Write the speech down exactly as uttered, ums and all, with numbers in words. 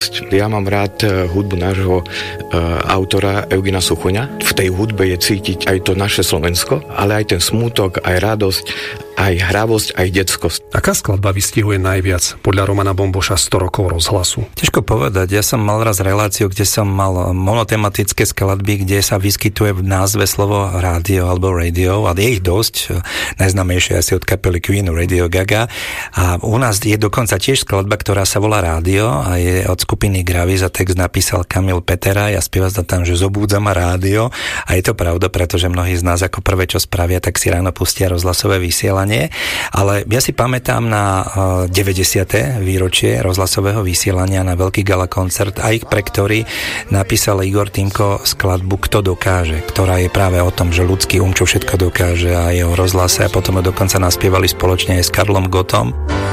radosť. Ja mám rád hudbu nášho autora Eugena Suchoňa. V tej hudbe je cítiť aj to naše Slovensko, ale aj ten smútok, aj radosť, aj hravosť, aj detskosť. Aká skladba vystihuje najviac podľa Romana Bomboša sto rokov rozhlasu? Ťažko povedať. Ja som mal raz reláciu, kde som mal monotematické skladby, kde sa vyskytuje v názve slovo rádio alebo radio, ale je ich dosť. Najznámejšie asi od kapely Queen, Radio Gaga. A u nás je dokonca tiež skladba, ktorá sa volá Rádio a je od skupiny Gravis a text napísal Kamil Petera a spieva sa tam, že zobúdza ma rádio. A je to pravda, pretože mnohí z nás ako prvé, čo spravia, tak si ráno pustia rozhlasové vysielanie. Ale ja si pamätám na deväťdesiate výročie rozhlasového vysielania na veľký gala koncert, aj pre ktorý napísal Igor Týmko skladbu Kto dokáže, ktorá je práve o tom, že ľudský um čo všetko dokáže a je o rozhlase a potom ho dokonca naspievali spoločne aj s Karlom Gottom.